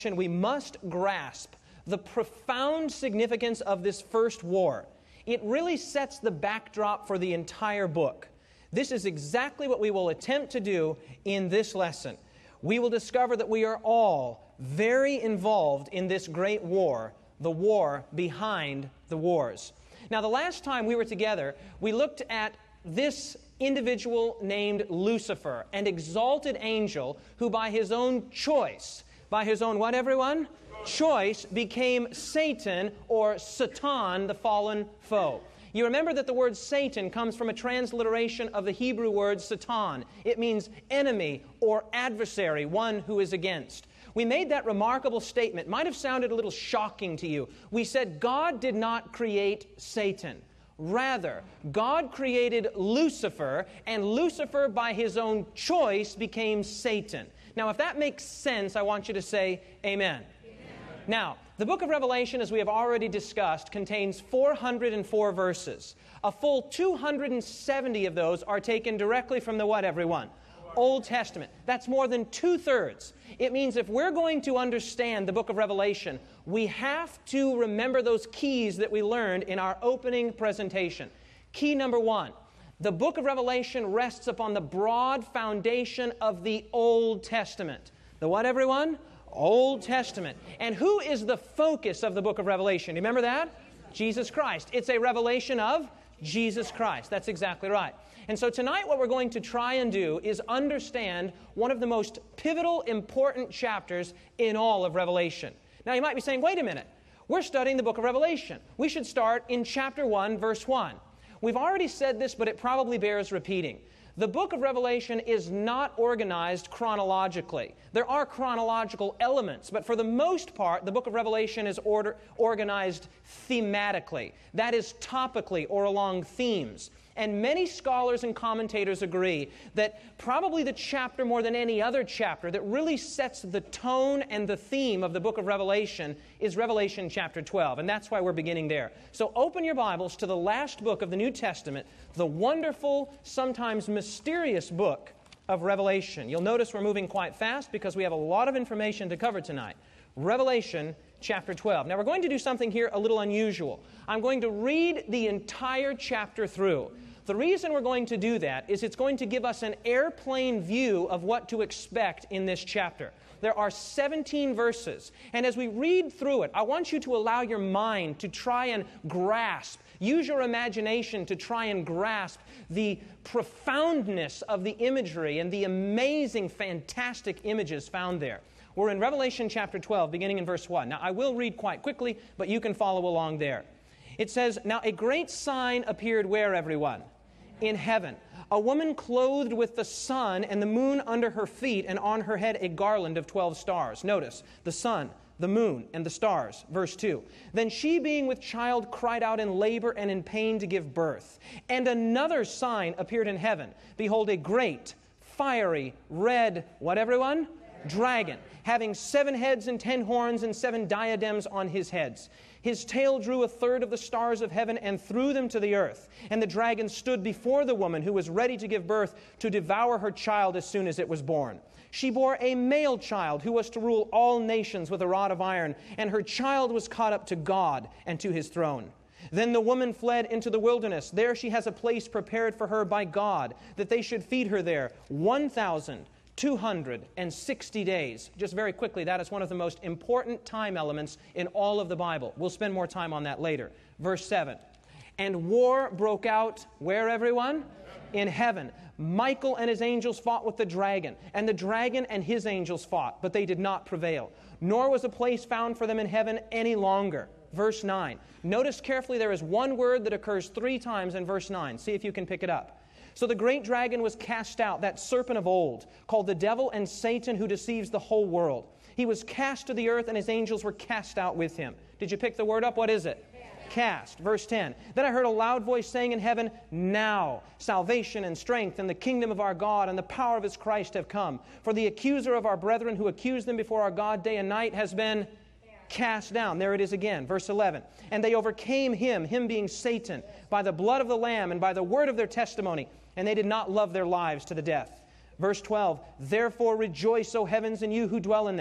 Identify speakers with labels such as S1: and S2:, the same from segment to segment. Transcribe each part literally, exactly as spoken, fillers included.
S1: we must grasp the profound significance of this first war. It really sets the backdrop for the entire book. This is exactly what we will attempt to do in this lesson. We will discover that we are all very involved in this great war, the war behind the wars. Now, the last time we were together, we looked at this individual named Lucifer, an exalted angel who by his own choice, by his own what, everyone? Choice, became Satan, or Satan, the fallen foe. You remember that the word Satan comes from a transliteration of the Hebrew word Satan. It means enemy or adversary, one who is against. We made that remarkable statement. Might have sounded a little shocking to you. We said God did not create Satan. Rather, God created Lucifer, and Lucifer, by his own choice, became Satan. Now, if that makes sense, I want you to say amen. Amen. Now, the book of Revelation, as we have already discussed, contains four hundred four verses. A full two hundred seventy of those are taken directly from the what, everyone? Old Testament. That's more than two-thirds. It means if we're going to understand the book of Revelation, we have to remember those keys that we learned in our opening presentation. Key number one, the book of Revelation rests upon the broad foundation of the Old Testament. The what, everyone? Old Testament. And who is the focus of the book of Revelation? Remember that? Jesus Christ. It's a revelation of Jesus Christ. That's exactly right. And so tonight what we're going to try and do is understand one of the most pivotal, important chapters in all of Revelation. Now you might be saying, wait a minute, we're studying the book of Revelation. We should start in chapter one, verse one. We've already said this, but it probably bears repeating. The book of Revelation is not organized chronologically. There are chronological elements, but for the most part, the book of Revelation is order, organized thematically. That is, topically or along themes. And many scholars and commentators agree that probably the chapter more than any other chapter that really sets the tone and the theme of the book of Revelation is Revelation chapter twelve. And that's why we're beginning there. So open your Bibles to the last book of the New Testament, the wonderful, sometimes mysterious book of Revelation. You'll notice we're moving quite fast because we have a lot of information to cover tonight. Revelation chapter twelve. Now we're going to do something here a little unusual. I'm going to read the entire chapter through. The reason we're going to do that is it's going to give us an airplane view of what to expect in this chapter. There are seventeen verses, and as we read through it, I want you to allow your mind to try and grasp, use your imagination to try and grasp the profoundness of the imagery and the amazing, fantastic images found there. We're in Revelation chapter twelve, beginning in verse one. Now, I will read quite quickly, but you can follow along there. It says, "Now a great sign appeared where, everyone? In heaven. A woman clothed with the sun and the moon under her feet, and on her head a garland of twelve stars." Notice, the sun, the moon, and the stars. Verse two. "Then she, being with child, cried out in labor and in pain to give birth. And another sign appeared in heaven. Behold, a great, fiery, red," what, everyone? "Dragon, having seven heads and ten horns and seven diadems on his heads. His tail drew a third of the stars of heaven and threw them to the earth. And the dragon stood before the woman who was ready to give birth to devour her child as soon as it was born. She bore a male child who was to rule all nations with a rod of iron, and her child was caught up to God and to his throne. Then the woman fled into the wilderness. There she has a place prepared for her by God, that they should feed her there one thousand two hundred sixty days. Just very quickly, that is one of the most important time elements in all of the Bible. We'll spend more time on that later. Verse seven. "And war broke out," where, everyone? "In heaven. Michael and his angels fought with the dragon, and the dragon and his angels fought, but they did not prevail. Nor was a place found for them in heaven any longer." Verse nine. Notice carefully there is one word that occurs three times in verse nine. See if you can pick it up. "So the great dragon was cast out, that serpent of old, called the devil and Satan, who deceives the whole world. He was cast to the earth, and his angels were cast out with him." Did you pick the word up? What is it? Cast. Verse ten. "Then I heard a loud voice saying in heaven, Now salvation and strength and the kingdom of our God and the power of his Christ have come. For the accuser of our brethren who accused them before our God day and night has been cast down." There it is again. Verse eleven. "And they overcame him," him being Satan, "by the blood of the Lamb and by the word of their testimony, and they did not love their lives to the death." Verse twelve. "Therefore rejoice, O heavens, and you who dwell in them.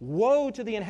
S1: Woe to the inhabitants